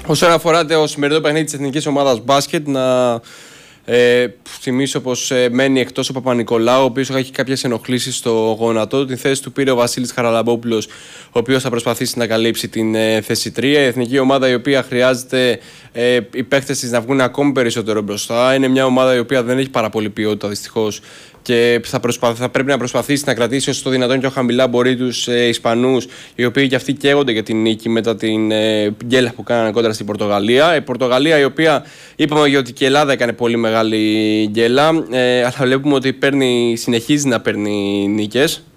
Όσον αφορά το σημερινό παιχνίδι της Εθνικής Ομάδας Μπάσκετ, να θυμίσω πως μένει εκτός ο Παπα-Νικολάου, ο οποίος έχει κάποιες ενοχλήσεις στο γόνατο. Την θέση του πήρε ο Βασίλης Χαραλαμπόπουλος, ο οποίος θα προσπαθήσει να καλύψει την θέση 3. Η εθνική ομάδα, η οποία χρειάζεται οι παίκτες της να βγουν ακόμη περισσότερο μπροστά. Είναι μια ομάδα η οποία δεν έχει πάρα πολύ ποιότητα, δυστυχώς, και θα πρέπει να προσπαθήσει να κρατήσει όσο το δυνατόν πιο χαμηλά μπορεί τους Ισπανούς, οι οποίοι και αυτοί καίγονται για την νίκη μετά την γκέλα που κάνανε κόντρα στην Πορτογαλία. Η Πορτογαλία, η οποία είπαμε ότι και η Ελλάδα έκανε πολύ μεγάλη γκέλα, αλλά βλέπουμε ότι συνεχίζει να παίρνει νίκες.